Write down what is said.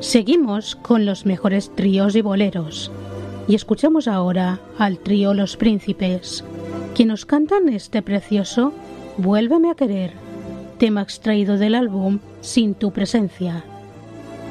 Seguimos con los mejores tríos y boleros y escuchamos ahora al trío Los Príncipes, que nos cantan este precioso Vuélveme a querer, tema extraído del álbum Sin tu presencia.